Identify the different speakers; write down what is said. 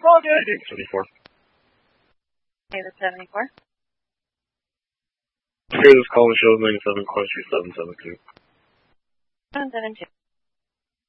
Speaker 1: 74.
Speaker 2: Okay, the 74.
Speaker 1: Here, this call shows 97 question 772.
Speaker 2: 772.